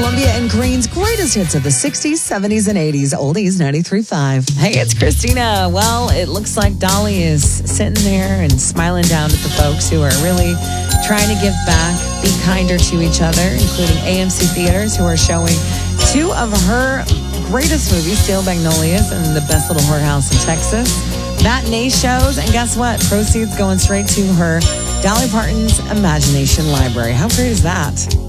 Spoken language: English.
Columbia and Green's greatest hits of the 60s, 70s, and 80s. Oldies 93.5. Hey, it's Christina. Well, it looks like Dolly is sitting there and smiling down at the folks who are really trying to give back, be kinder to each other, including AMC Theaters, who are showing two of her greatest movies, Steel Magnolias and The Best Little Whorehouse in Texas. Matinee shows, and guess what? Proceeds going straight to her Dolly Parton's Imagination Library. How great is that?